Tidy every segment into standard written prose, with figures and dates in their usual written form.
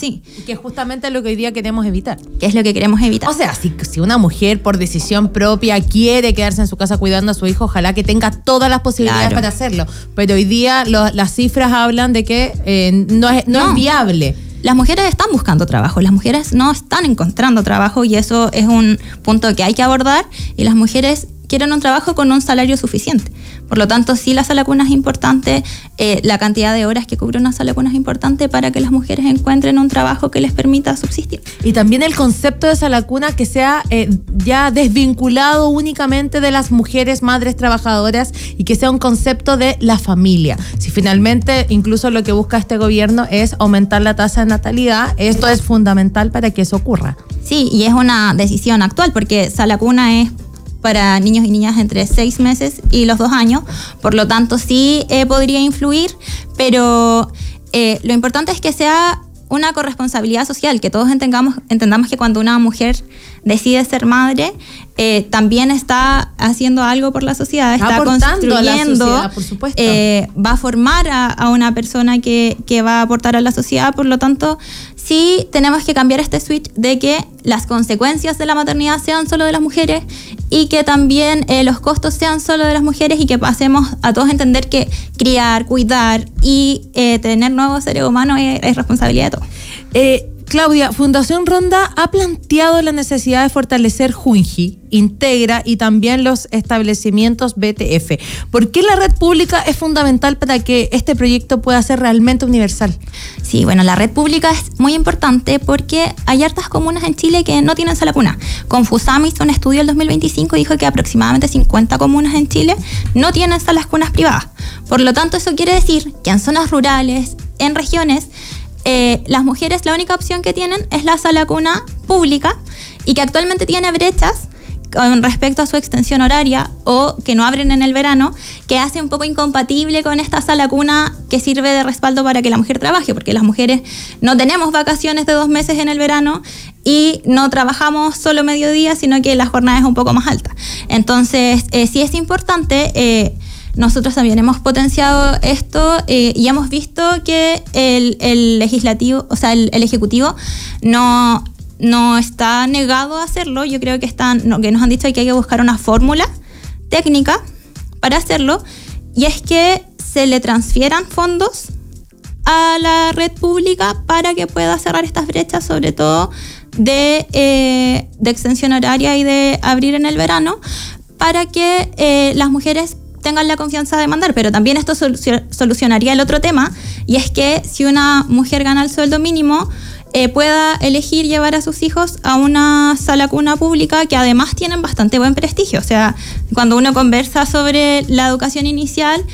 Sí. Que es justamente lo que hoy día queremos evitar. Que es lo que queremos evitar. O sea, si una mujer por decisión propia quiere quedarse en su casa cuidando a su hijo, ojalá que tenga todas las posibilidades para hacerlo. Pero hoy día las cifras hablan de que no es viable. Las mujeres están buscando trabajo, las mujeres no están encontrando trabajo y eso es un punto que hay que abordar, y las mujeres quieren un trabajo con un salario suficiente. Por lo tanto, sí, la sala cuna es importante, la cantidad de horas que cubre una sala cuna es importante para que las mujeres encuentren un trabajo que les permita subsistir. Y también el concepto de sala cuna que sea ya desvinculado únicamente de las mujeres madres trabajadoras y que sea un concepto de la familia. Si finalmente incluso lo que busca este gobierno es aumentar la tasa de natalidad, esto es fundamental para que eso ocurra. Sí, y es una decisión actual porque sala cuna es para niños y niñas entre 6 meses y los 2 años, por lo tanto sí podría influir, pero lo importante es que sea una corresponsabilidad social, que todos entendamos que cuando una mujer decide ser madre, también está haciendo algo por la sociedad, está construyendo, a la sociedad, por supuesto. Va a formar a una persona que va a aportar a la sociedad, por lo tanto, sí tenemos que cambiar este switch de que las consecuencias de la maternidad sean solo de las mujeres y que también los costos sean solo de las mujeres y que pasemos a todos a entender que criar, cuidar y tener nuevos seres humanos es responsabilidad de todos. Claudia, Fundación Ronda ha planteado la necesidad de fortalecer Junji, Integra y también los establecimientos BTF. ¿Por qué la red pública es fundamental para que este proyecto pueda ser realmente universal? Sí, bueno, la red pública es muy importante porque hay hartas comunas en Chile que no tienen sala cuna. Confusam hizo un estudio el 2025 y dijo que aproximadamente 50 comunas en Chile no tienen salas cunas privadas. Por lo tanto, eso quiere decir que en zonas rurales, en regiones, las mujeres la única opción que tienen es la sala cuna pública y que actualmente tiene brechas con respecto a su extensión horaria o que no abren en el verano, que hace un poco incompatible con esta sala cuna que sirve de respaldo para que la mujer trabaje, porque las mujeres no tenemos vacaciones de 2 meses en el verano y no trabajamos solo mediodía, sino que la jornada es un poco más alta. Entonces, sí es importante. Nosotros también hemos potenciado esto y hemos visto que el legislativo, o sea, el ejecutivo no está negado a hacerlo. Yo creo que que nos han dicho que hay que buscar una fórmula técnica para hacerlo, y es que se le transfieran fondos a la red pública para que pueda cerrar estas brechas, sobre todo de extensión horaria y de abrir en el verano, para que las mujeres tengan la confianza de demandar. Pero también esto solucionaría el otro tema, y es que si una mujer gana el sueldo mínimo, pueda elegir llevar a sus hijos a una sala cuna pública que además tienen bastante buen prestigio. O sea, cuando uno conversa sobre la educación inicial,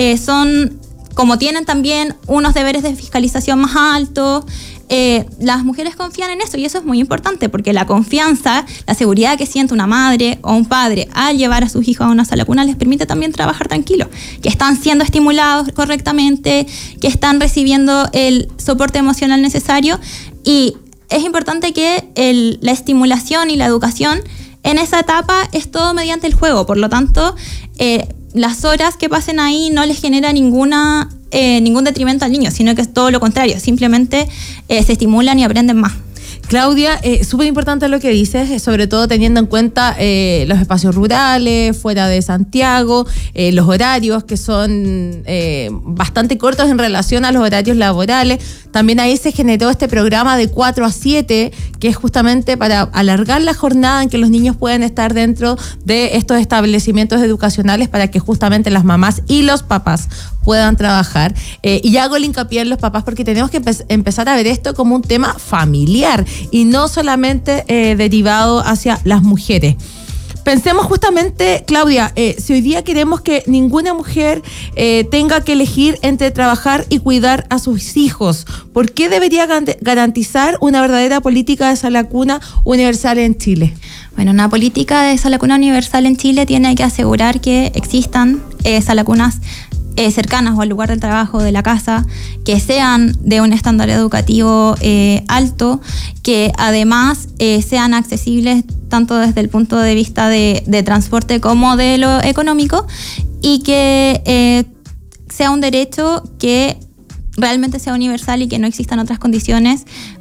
como tienen también unos deberes de fiscalización más altos, las mujeres confían en eso, y eso es muy importante porque la confianza, la seguridad que siente una madre o un padre al llevar a sus hijos a una sala cuna les permite también trabajar tranquilos, que están siendo estimulados correctamente, que están recibiendo el soporte emocional necesario, y es importante que la estimulación y la educación en esa etapa es todo mediante el juego. Por lo tanto, las horas que pasen ahí no les genera ningún detrimento al niño, sino que es todo lo contrario, simplemente se estimulan y aprenden más. Claudia, súper importante lo que dices, sobre todo teniendo en cuenta los espacios rurales, fuera de Santiago, los horarios que son bastante cortos en relación a los horarios laborales. También ahí se generó este programa de 4 a 7, que es justamente para alargar la jornada en que los niños pueden estar dentro de estos establecimientos educacionales para que justamente las mamás y los papás puedan trabajar. Y hago el hincapié en los papás porque tenemos que empezar a ver esto como un tema familiar y no solamente derivado hacia las mujeres. Pensemos justamente, Claudia, si hoy día queremos que ninguna mujer tenga que elegir entre trabajar y cuidar a sus hijos, ¿por qué debería garantizar una verdadera política de sala cuna universal en Chile? Bueno, una política de sala cuna universal en Chile tiene que asegurar que existan sala cunas cercanas o al lugar del trabajo, de la casa, que sean de un estándar educativo alto, que además sean accesibles tanto desde el punto de vista de transporte como de lo económico, y que sea un derecho que realmente sea universal y que no existan otras condiciones